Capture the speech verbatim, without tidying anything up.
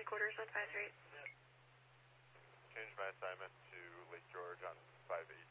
quarters on five three eight. Change my assignment to Lake George on five eight.